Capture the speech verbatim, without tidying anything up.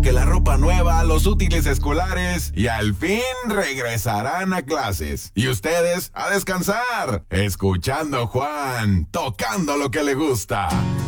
que la ropa nueva, los útiles escolares y al fin regresarán a clases. Y ustedes a descansar, escuchando a Juan, tocando lo que le gusta.